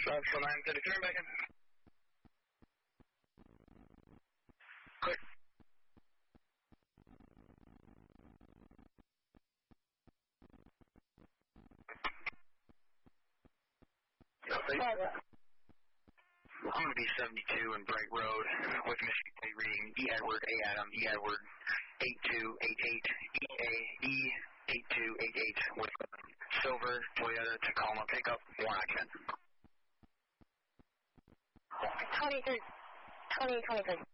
Central 933, back in. Clear. I'm going to be 72 in Bright Road with Michigan State reading E. Edward, A. Adam, E. Edward, 8288, E.A.D. 8288 with silver Toyota Tacoma pickup, 1 action. 23.